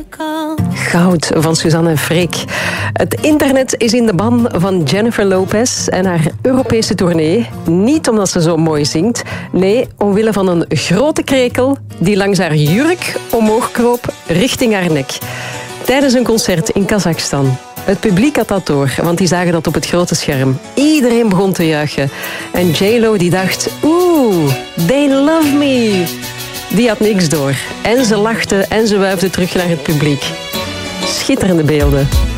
Goud van Suzanne en Freek. Het internet is in de ban van Jennifer Lopez en haar Europese tournee. Niet omdat ze zo mooi zingt. Nee, omwille van een grote krekel die langs haar jurk omhoog kroop richting haar nek. Tijdens een concert in Kazachstan. Het publiek had dat door, want die zagen dat op het grote scherm. Iedereen begon te juichen. En J.Lo die dacht, they love me. Die had niks door. En ze lachte en ze wuifde terug naar het publiek. Schitterende beelden.